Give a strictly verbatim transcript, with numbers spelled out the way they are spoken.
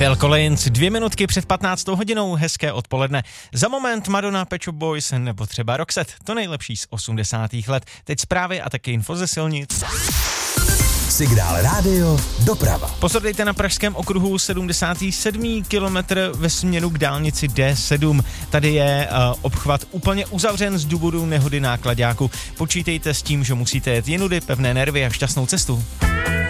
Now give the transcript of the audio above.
Phil Collins, dvě minutky před patnáctou hodinou, hezké odpoledne. Za moment Madonna, Pet Shop Boys nebo třeba Roxette, to nejlepší z osmdesátých let. Teď zprávy a taky info ze silnic. Signál rádio, doprava. Pozor, dejte na pražském okruhu sedmdesátý sedmý kilometr ve směru k dálnici D sedm. Tady je uh, obchvat úplně uzavřen z důvodu nehody náklaďáku. Počítejte s tím, že musíte jet jinudy, pevné nervy a šťastnou cestu.